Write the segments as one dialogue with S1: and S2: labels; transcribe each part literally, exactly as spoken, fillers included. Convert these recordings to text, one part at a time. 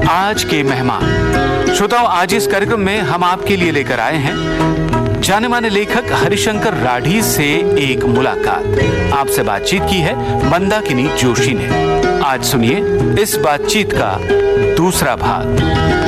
S1: आज के मेहमान। श्रोताओं, आज इस कार्यक्रम में हम आपके लिए लेकर आए हैं जाने माने लेखक हरिशंकर राठी से एक मुलाकात। आपसे बातचीत की है मंदाकिनी जोशी ने। आज सुनिए इस बातचीत का दूसरा भाग।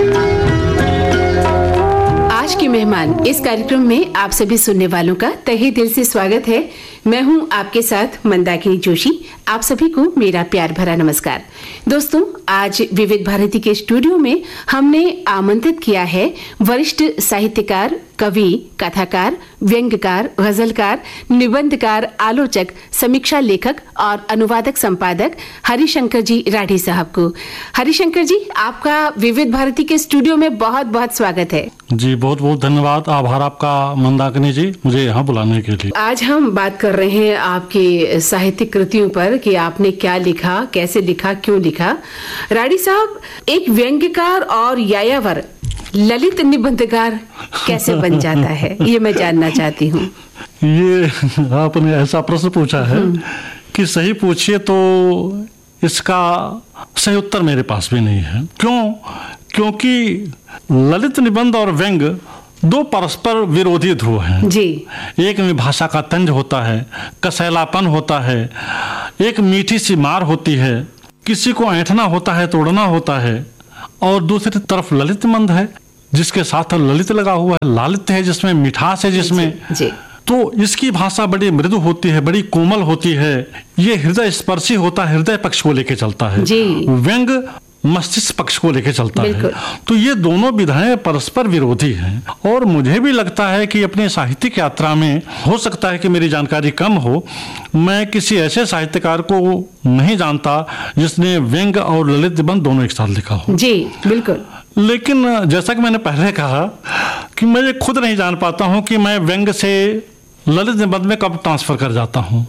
S2: आज के मेहमान इस कार्यक्रम में आप सभी सुनने वालों का तहे दिल से स्वागत है। मैं हूं आपके साथ मंदाकिनी जोशी। आप सभी को मेरा प्यार भरा नमस्कार। दोस्तों, आज विविध भारती के स्टूडियो में हमने आमंत्रित किया है वरिष्ठ साहित्यकार, कवि, कथाकार, व्यंग्यकार, गजलकार, निबंधकार, आलोचक, समीक्षा लेखक और अनुवादक संपादक हरिशंकर जी राठी साहब को। हरिशंकर जी, आपका विविध भारती के स्टूडियो में बहुत बहुत स्वागत है।
S3: जी, बहुत बहुत धन्यवाद। आभार आपका मंदाकिनी जी, मुझे यहाँ बुलाने के लिए।
S2: आज हम बात कर रहे हैं आपकी साहित्यिक कृतियों पर कि आपने क्या लिखा, कैसे लिखा, क्यों लिखा। राठी साहब, एक व्यंग्यकार और यायावर ललित निबंधकार कैसे बन जाता है, ये मैं जानना चाहती हूँ।
S3: ये आपने ऐसा प्रश्न पूछा है कि सही पूछिए तो इसका सही उत्तर मेरे पास भी नहीं है। क्यों? क्योंकि ललित निबंध और व्यंग्य दो परस्पर विरोधी ध्रुव हैं
S2: जी।
S3: एक में भाषा का तंज होता है, कसैलापन होता है, एक मीठी सी मार होती है, किसी को ऐंठना होता है, तोड़ना होता है, और दूसरी तरफ ललित निबंध है जिसके साथ ललित लगा हुआ है, लालित्य है जिसमें मिठास है, जिसमें
S2: जी, जी।
S3: तो इसकी भाषा बड़ी मृदु होती है, बड़ी कोमल होती है। ये हृदय स्पर्शी होता है, हृदय पक्ष को लेके चलता है। व्यंग्य मस्तिष्क पक्ष को लेके चलता है। तो ये दोनों विधाएं परस्पर विरोधी हैं और मुझे भी लगता है कि अपनी साहित्यिक यात्रा में, हो सकता है कि मेरी जानकारी कम हो, मैं किसी ऐसे साहित्यकार को नहीं जानता जिसने व्यंग्य और ललित निबंध दोनों एक साथ लिखा हो। जी बिल्कुल। लेकिन जैसा कि मैंने पहले कहा कि मैं ये खुद नहीं जान पाता हूँ कि मैं व्यंग्य से ललित निबंध में कब ट्रांसफर कर जाता हूँ,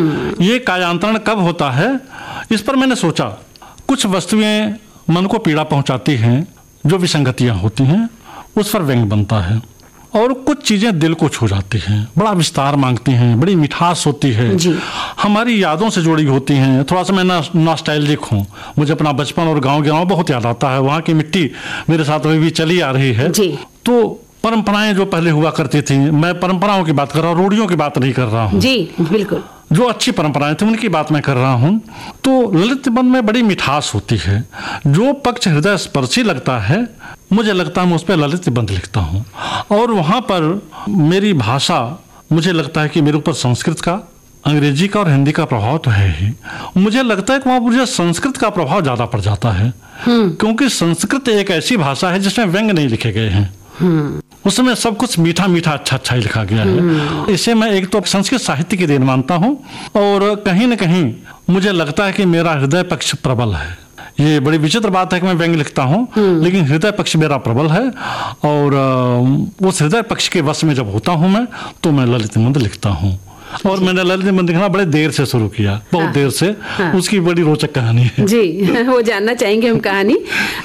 S3: ये कायांतरण कब होता है। इस पर मैंने सोचा, कुछ वस्तुएं मन को पीड़ा पहुंचाती हैं, जो विसंगतियां होती हैं, उस पर व्यंग्य बनता है, और कुछ चीजें दिल को छू जाती हैं, बड़ा विस्तार मांगती हैं, बड़ी मिठास होती है, हमारी यादों से जुड़ी होती हैं। थोड़ा सा मैं नॉस्टैल्जिक हूँ, मुझे अपना बचपन और गांव गांव बहुत याद आता है। वहाँ की मिट्टी मेरे साथ अभी भी चली आ रही है। तो परंपराएं जो पहले हुआ करती थी, मैं परंपराओं की बात कर रहा हूँ, रूढ़ियों की बात नहीं कर रहा हूँ। जी बिल्कुल। जो अच्छी परंपराएं थी उनकी बात मैं कर रहा हूँ। तो ललित निबंध में बड़ी मिठास होती है, जो पक्ष हृदय स्पर्शी लगता है, मुझे लगता है मैं उस पर ललित निबंध लिखता हूँ। और वहाँ पर मेरी भाषा, मुझे लगता है कि मेरे ऊपर संस्कृत का, अंग्रेजी का और हिंदी का प्रभाव तो है ही। मुझे लगता है कि वहाँ मुझे संस्कृत का प्रभाव ज्यादा पड़ जाता है, क्योंकि संस्कृत एक ऐसी भाषा है जिसमें व्यंग्य नहीं लिखे गए हैं। उसमें सब कुछ मीठा मीठा अच्छा अच्छा ही लिखा गया है। इसे मैं एक तो संस्कृत साहित्य की देन मानता हूँ, और कहीं न कहीं मुझे लगता है कि मेरा हृदय पक्ष प्रबल है। ये बड़ी विचित्र बात है कि मैं व्यंग्य लिखता हूँ, लेकिन हृदय पक्ष मेरा प्रबल है, और उस हृदय पक्ष के वश में जब होता हूँ मैं, तो मैं ललित निबंध लिखता हूँ। और मैंने ललित निबंध लिखना बड़े देर से शुरू किया, बहुत हाँ, देर से हाँ, उसकी बड़ी रोचक कहानी है। जी,
S2: वो जानना चाहेंगे हम कहानी।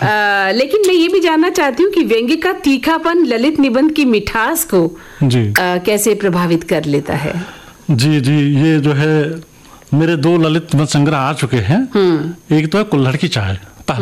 S2: आ, लेकिन मैं ये भी जानना चाहती हूँ कि व्यंग्य का तीखापन ललित निबंध की मिठास को जी आ, कैसे प्रभावित कर लेता है।
S3: जी जी, ये जो है मेरे दो ललित निबंध संग्रह आ चुके हैं। एक तो है कुल्हड़ की चाय,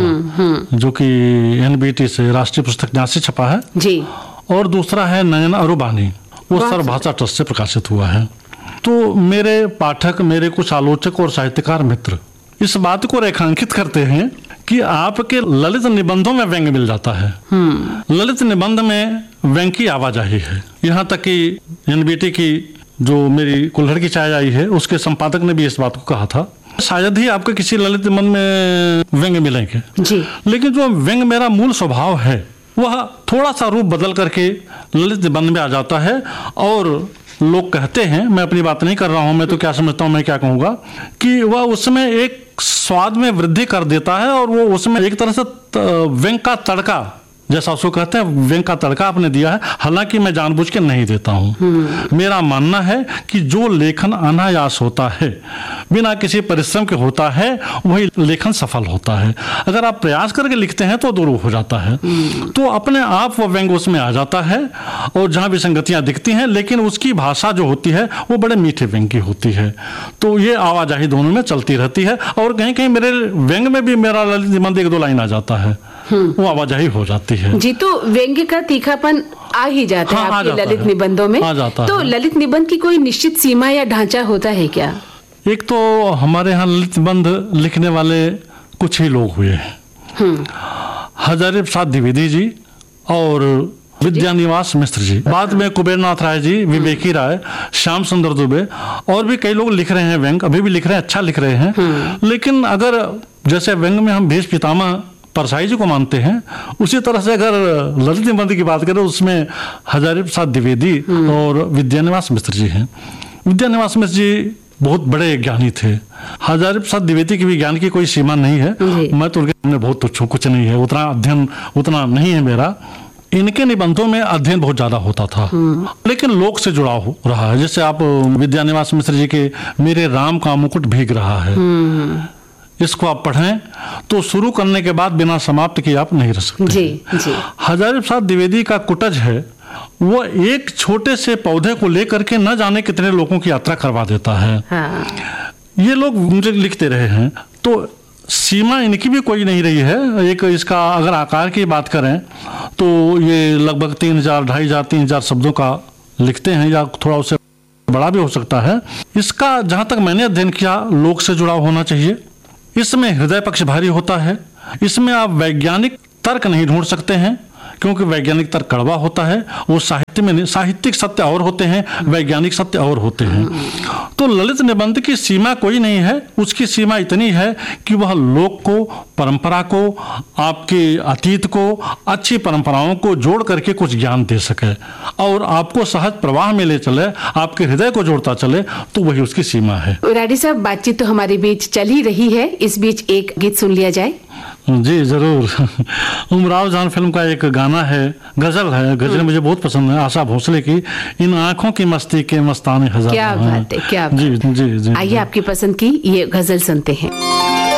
S3: पहला, जो कि एन बी टी से, राष्ट्रीय पुस्तक न्यास से छपा है जी, और दूसरा है नयन अरुबानी, वो सर्वभाषा ट्रस्ट से प्रकाशित हुआ है। तो मेरे पाठक, मेरे कुछ आलोचक और साहित्यकार मित्र इस बात को रेखांकित करते हैं कि आपके ललित निबंधों में व्यंग्य मिल जाता है। ललित निबंध में व्यंग्य की आवाजाही है। यहाँ तक कि एनबीटी की जो मेरी कुल्हड़ की चाय आई है, उसके संपादक ने भी इस बात को कहा था, शायद ही आपको किसी ललित निबंध में व्यंग्य मिलेंगे जी। लेकिन जो व्यंग्य मेरा मूल स्वभाव है, वह थोड़ा सा रूप बदल करके ललित निबंध में आ जाता है। और लोग कहते हैं, मैं अपनी बात नहीं कर रहा हूं, मैं तो क्या समझता हूं, मैं क्या कहूंगा, कि वह उसमें एक स्वाद में वृद्धि कर देता है, और वो उसमें एक तरह से व्यंग्य का तड़का, जैसा उसको कहते हैं, व्यंग्य का तड़का आपने दिया है। हालांकि मैं जानबूझ के नहीं देता हूँ। मेरा मानना है कि जो लेखन अनायास होता है, बिना किसी परिश्रम के होता है, वही लेखन सफल होता है। अगर आप प्रयास करके लिखते हैं तो दुरूह हो जाता है। तो अपने आप वो व्यंग्य उसमें आ जाता है, और जहाँ विसंगतियाँ दिखती हैं, लेकिन उसकी भाषा जो होती है वो बड़े मीठे व्यंग्य की होती है। तो ये आवाजाही दोनों में चलती रहती है, और कहीं कहीं मेरे व्यंग्य में भी मेरा ललित निबंध एक दो लाइन आ जाता है। वो आवाजाही हो जाती है।
S2: जी, तो व्यंग्य का तीखापन आ ही जाता
S3: हाँ,
S2: है आपके ललित
S3: है।
S2: निबंधों में।
S3: आ जाता
S2: तो
S3: है।
S2: ललित निबंध की कोई निश्चित सीमा या ढांचा होता है क्या?
S3: एक तो हमारे यहाँ ललित निबंध लिखने वाले कुछ ही लोग हुए हैं, हजारी प्रसाद द्विवेदी जी और विद्यानिवास मिश्र जी, बाद में कुबेरनाथ राय जी, विवेकी राय, श्याम सुंदर दुबे और भी कई लोग लिख रहे हैं व्यंग, अभी भी लिख रहे हैं, अच्छा लिख रहे हैं। लेकिन अगर जैसे व्यंग में हम भेष पितामह परसाई जी को मानते हैं, उसी तरह से अगर ललित निबंध की बात करें उसमें हजारी प्रसाद द्विवेदी और विद्यानिवास मिश्र जी हैं। विद्यानिवास मिश्र जी बहुत बड़े ज्ञानी थे। हजारी प्रसाद द्विवेदी की भी ज्ञान की कोई सीमा नहीं है, मैं तो उनके सामने बहुत तुच्छ हूं, कुछ नहीं है, उतना अध्ययन उतना नहीं है मेरा। इनके निबंधों में अध्ययन बहुत ज्यादा होता था, लेकिन लोक से जुड़ा हो रहा है। जैसे आप विद्यानिवास मिश्र जी के मेरे राम का मुकुट भीग रहा है, इसको आप पढ़ें तो शुरू करने के बाद बिना समाप्त किए आप नहीं रह सकते।
S2: जी, जी।
S3: हजारी प्रसाद द्विवेदी का कुटज है, वो एक छोटे से पौधे को लेकर के न जाने कितने लोगों की यात्रा करवा देता है।
S2: हाँ।
S3: ये लोग मुझे लिखते रहे हैं, तो सीमा इनकी भी कोई नहीं रही है। एक इसका अगर आकार की बात करें तो ये लगभग तीन हजार ढाई हजार तीन हजार शब्दों का लिखते हैं, या थोड़ा उससे बड़ा भी हो सकता है। इसका जहाँ तक मैंने अध्ययन किया, लोक से जुड़ा होना चाहिए। इसमें हृदय पक्ष भारी होता है। इसमें आप वैज्ञानिक तर्क नहीं ढूंढ सकते हैं, क्योंकि वैज्ञानिक तर्क कड़वा होता है। वो साहित्य में, साहित्यिक सत्य और होते हैं, वैज्ञानिक सत्य और होते हैं। तो ललित निबंध की सीमा कोई नहीं है, उसकी सीमा इतनी है कि वह लोक को, परंपरा को, आपके अतीत को, अच्छी परंपराओं को जोड़ करके कुछ ज्ञान दे सके और आपको सहज प्रवाह में ले चले, आपके हृदय को जोड़ता चले, तो वही उसकी सीमा है।
S2: राठी साहब, बातचीत तो हमारे बीच चल ही रही है, इस बीच एक गीत सुन लिया जाए।
S3: जी जरूर। उमराव जान फिल्म का एक गाना है, गजल है, गजल मुझे बहुत पसंद है, आशा भोसले की, इन आंखों की मस्ती के मस्ताने हजार।
S2: क्या बात है, क्या बात।
S3: जी जी जी।
S2: आइए आपकी पसंद की ये गजल सुनते हैं।